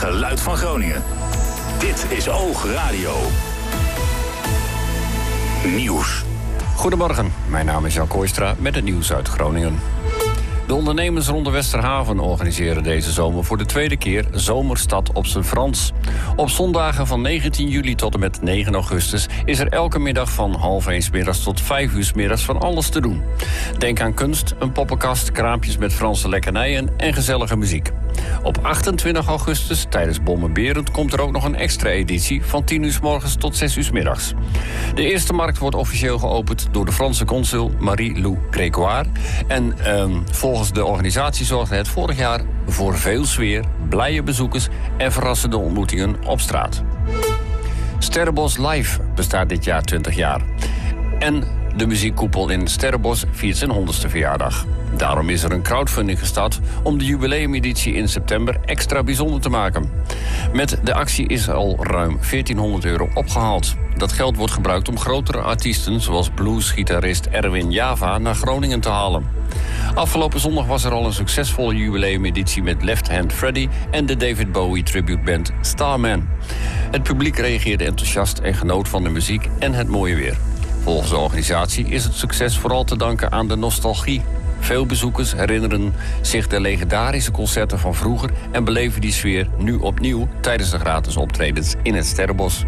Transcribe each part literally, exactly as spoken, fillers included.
geluid van Groningen. Dit is Oog Radio. Nieuws. Goedemorgen, mijn naam is Jan Kooistra met het nieuws uit Groningen. De ondernemers rond de Westerhaven organiseren deze zomer voor de tweede keer Zomerstad op zijn Frans. Op zondagen van negentien juli tot en met negen augustus is er elke middag van half één 's middags tot vijf uur 's middags van alles te doen. Denk aan kunst, een poppenkast, kraampjes met Franse lekkernijen en gezellige muziek. Op achtentwintig augustus, tijdens Bommenberend, komt er ook nog een extra editie van tien uur 's morgens tot zes uur 's middags. De eerste markt wordt officieel geopend door de Franse consul Marie-Lou Grégoire. En ehm, volgens de organisatie zorgde het vorig jaar voor veel sfeer, blije bezoekers en verrassende ontmoetingen op straat. Sterrenbos Live bestaat dit jaar twintig jaar. En de muziekkoepel in Sterrenbos viert zijn honderdste verjaardag. Daarom is er een crowdfunding gestart om de jubileumeditie in september extra bijzonder te maken. Met de actie is al ruim veertienhonderd euro opgehaald. Dat geld wordt gebruikt om grotere artiesten zoals bluesgitarist Erwin Java naar Groningen te halen. Afgelopen zondag was er al een succesvolle jubileumeditie met Left Hand Freddy en de David Bowie tributeband Starman. Het publiek reageerde enthousiast en genoot van de muziek en het mooie weer. Volgens de organisatie is het succes vooral te danken aan de nostalgie. Veel bezoekers herinneren zich de legendarische concerten van vroeger en beleven die sfeer nu opnieuw tijdens de gratis optredens in het Sterrenbos.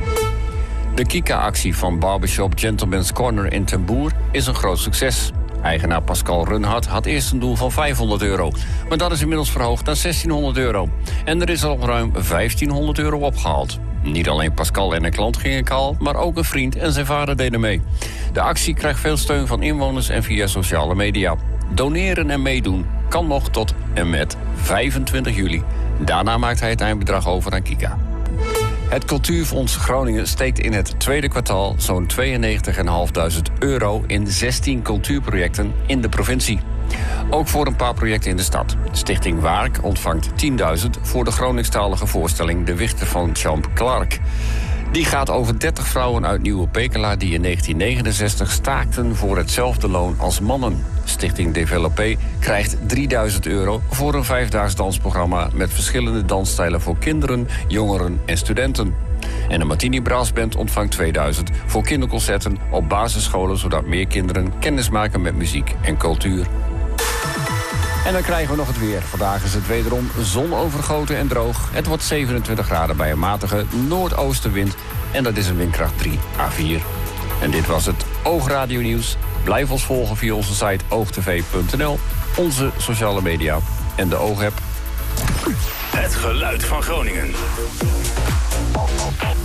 De Kika-actie van Barbershop Gentleman's Corner in Ten Boer is een groot succes. Eigenaar Pascal Runhart had eerst een doel van vijfhonderd euro. Maar dat is inmiddels verhoogd naar zestienhonderd euro. En er is al ruim vijftienhonderd euro opgehaald. Niet alleen Pascal en een klant gingen kaal, maar ook een vriend en zijn vader deden mee. De actie krijgt veel steun van inwoners en via sociale media. Doneren en meedoen kan nog tot en met vijfentwintig juli. Daarna maakt hij het eindbedrag over aan Kika. Het Cultuurfonds Groningen steekt in het tweede kwartaal zo'n tweeënnegentigduizend vijfhonderd euro in zestien cultuurprojecten in de provincie. Ook voor een paar projecten in de stad. Stichting Waark ontvangt tienduizend voor de Groningstalige voorstelling De Wichter van Champ Clark. Die gaat over dertig vrouwen uit Nieuwe Pekela die in negentien negenenzestig staakten voor hetzelfde loon als mannen. Stichting Developé krijgt drieduizend euro voor een vijfdaags dansprogramma met verschillende dansstijlen voor kinderen, jongeren en studenten. En de Martini Brassband ontvangt tweeduizend voor kinderconcerten op basisscholen, zodat meer kinderen kennis maken met muziek en cultuur. En dan krijgen we nog het weer. Vandaag is het wederom zonovergoten en droog. Het wordt zevenentwintig graden bij een matige noordoostenwind. En dat is een windkracht drie à vier. En dit was het Oogradio Nieuws. Blijf ons volgen via onze site oogtv punt n l, onze sociale media en de Oog-app. Het geluid van Groningen.